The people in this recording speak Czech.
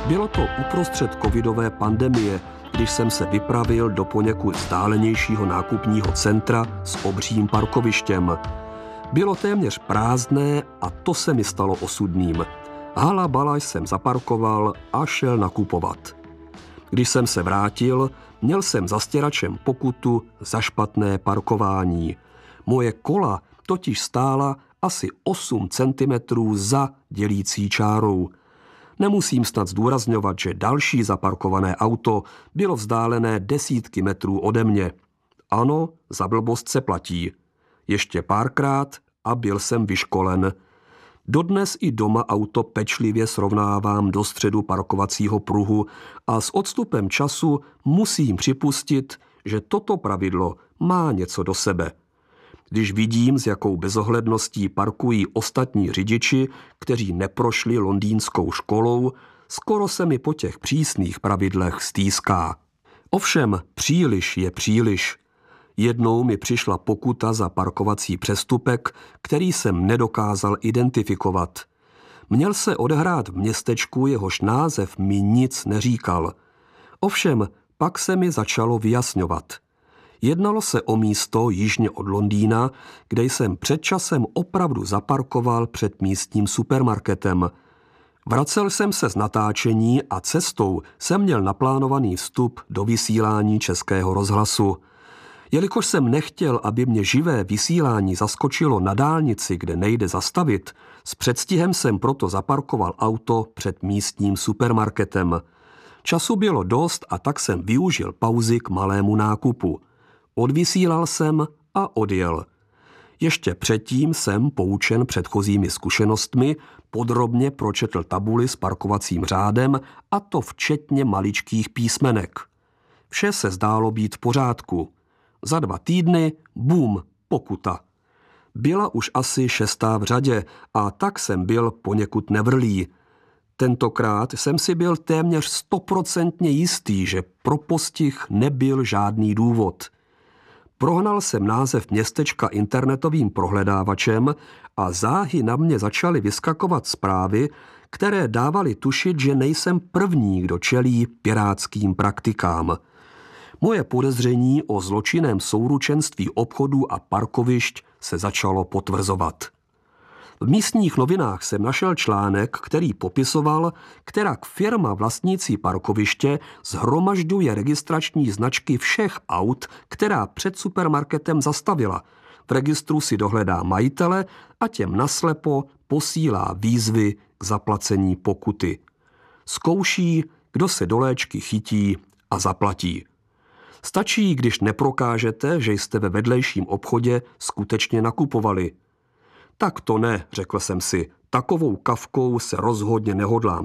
Bylo to uprostřed covidové pandemie, když jsem se vypravil do poněkud vzdálenějšího nákupního centra s obřím parkovištěm. Bylo téměř prázdné a to se mi stalo osudným. Halabala jsem zaparkoval a šel nakupovat. Když jsem se vrátil, měl jsem za stěračem pokutu za špatné parkování. Moje kola totiž stála asi 8 centimetrů za dělící čárou. Nemusím snad zdůrazňovat, že další zaparkované auto bylo vzdálené desítky metrů ode mě. Ano, za blbost se platí. Ještě párkrát a byl jsem vyškolen. Dodnes i doma auto pečlivě srovnávám do středu parkovacího pruhu a s odstupem času musím připustit, že toto pravidlo má něco do sebe. Když vidím, s jakou bezohledností parkují ostatní řidiči, kteří neprošli londýnskou školou, skoro se mi po těch přísných pravidlech stýská. Ovšem, příliš je příliš. Jednou mi přišla pokuta za parkovací přestupek, který jsem nedokázal identifikovat. Měl se odehrát v městečku, jehož název mi nic neříkal. Ovšem, pak se mi začalo vyjasňovat. Jednalo se o místo jižně od Londýna, kde jsem před časem opravdu zaparkoval před místním supermarketem. Vracel jsem se z natáčení a cestou jsem měl naplánovaný vstup do vysílání Českého rozhlasu. Jelikož jsem nechtěl, aby mě živé vysílání zaskočilo na dálnici, kde nejde zastavit, s předstihem jsem proto zaparkoval auto před místním supermarketem. Času bylo dost a tak jsem využil pauzy k malému nákupu. Odvysílal jsem a odjel. Ještě předtím jsem, poučen předchozími zkušenostmi, podrobně pročetl tabuli s parkovacím řádem, a to včetně maličkých písmenek. Vše se zdálo být v pořádku. Za 2 týdny, bum, pokuta. Byla už asi 6. v řadě a tak jsem byl poněkud nevrlý. Tentokrát jsem si byl téměř 100% jistý, že pro postih nebyl žádný důvod. Prohnal jsem název městečka internetovým prohledávačem a záhy na mě začaly vyskakovat zprávy, které dávaly tušit, že nejsem první, kdo čelí pirátským praktikám. Moje podezření o zločinném souručenství obchodů a parkovišť se začalo potvrzovat. V místních novinách jsem našel článek, který popisoval, kterak firma vlastnící parkoviště shromažďuje registrační značky všech aut, která před supermarketem zastavila. V registru si dohledá majitele a těm naslepo posílá výzvy k zaplacení pokuty. Zkouší, kdo se do léčky chytí a zaplatí. Stačí, když neprokážete, že jste ve vedlejším obchodě skutečně nakupovali. Tak to ne, řekl jsem si, takovou kavkou se rozhodně nehodlám